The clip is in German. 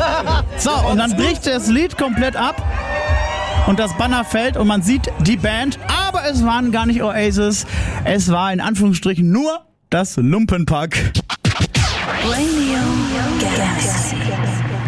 So, und dann bricht das Lied komplett ab und das Banner fällt und man sieht die Band, aber es waren gar nicht Oasis, es war in Anführungsstrichen nur das Lumpenpack. Radio Galaxy.